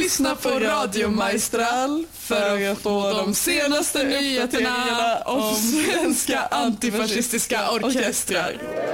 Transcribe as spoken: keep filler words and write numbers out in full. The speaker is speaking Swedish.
Lyssna på Radio Maestral för att få de senaste nyheterna om svenska antifascistiska orkestrar.